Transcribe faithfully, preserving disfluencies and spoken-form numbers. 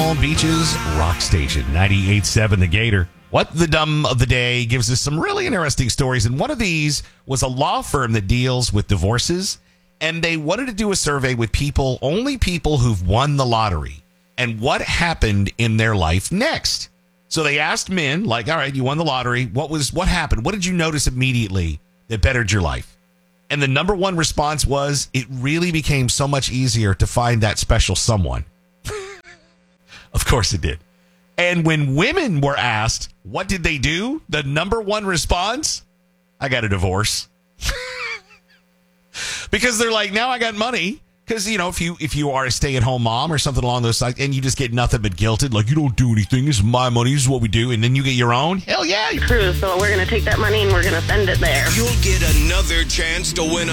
Palm Beach's Rock Station, ninety-eight point seven The Gator. What the Dumb of the Day gives us some really interesting stories. And one of these was a law firm that deals with divorces. And they wanted to do a survey with people, only people who've won the lottery, and what happened in their life next. So they asked men, like, all right, you won the lottery. What was what happened? What did you notice immediately that bettered your life? And the number one response was, it really became so much easier to find that special someone. Of course it did. And when women were asked, what did they do? The number one response, I got a divorce. Because they're like, now I got money. Because, you know, if you if you are a stay-at-home mom or something along those lines, and you just get nothing but guilted, like, you don't do anything, this is my money, this is what we do, and then you get your own, hell yeah. True, so we're going to take that money and we're going to send it there. You'll get another chance to win